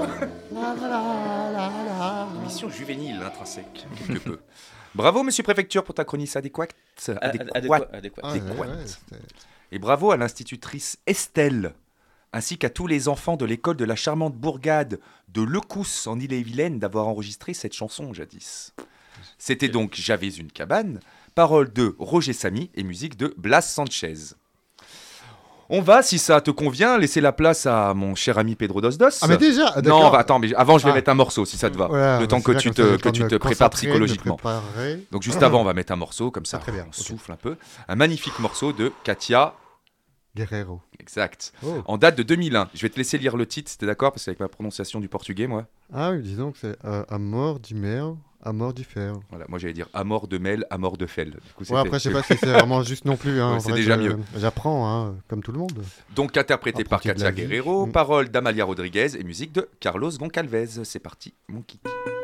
Émission juvénile, intrinsèque, quelque peu. Bravo, monsieur préfecture, pour ta chronique adéquate. Adéquate. Et bravo à l'institutrice Estelle, ainsi qu'à tous les enfants de l'école de la charmante bourgade de Lecousse en Ille-et-Vilaine d'avoir enregistré cette chanson jadis. C'était donc J'avais une cabane, paroles de Roger Samy et musique de Blas Sanchez. On va, si ça te convient, laisser la place à mon cher ami Pedro Dos. Ah mais déjà Non, attends, mais avant je vais mettre un morceau si ça te va. Voilà, le temps que tu te prépares psychologiquement. Donc juste avant, on va mettre un morceau, comme ça très bien, on souffle un peu. Un magnifique morceau de Katia Guerrero. Exact. Oh. En date de 2001. Je vais te laisser lire le titre, si t'es d'accord, parce qu'avec ma prononciation du portugais, moi. Ah oui, disons que c'est Amor di Mer, Amor di Fer. Voilà, moi j'allais dire Amor de Mel, Amor de Fel. Du coup, Ouais, après je sais pas si c'est vraiment juste non plus. Hein. Ouais, c'est déjà mieux. J'apprends, hein, comme tout le monde. Donc interprété par Apprenti de Katia la vie. Guerrero, paroles d'Amalia Rodriguez et musique de Carlos Goncalves. C'est parti, mon kiki.